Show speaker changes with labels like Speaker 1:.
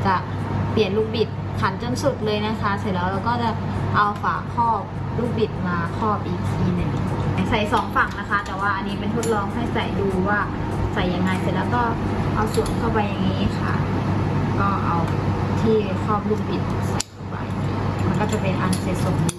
Speaker 1: จะเปลี่ยนลูกบิดขันจนสุดเลยนะคะเสร็จแล้วเราก็จะเอาฝาครอบลูกบิดมาครอบอีกทีหนึ่งใส่2ฝั่งนะคะแต่ว่าอันนี้เป็นทดลองให้ใส่ดูว่าใส่ยังไงเสร็จแล้วก็เอาสวมเข้าไปอย่างนี้ค่ะก็เอาที่ครอบลูกบิดใส่เข้าไปมันก็จะเป็นอันเสร็จสมบูรณ์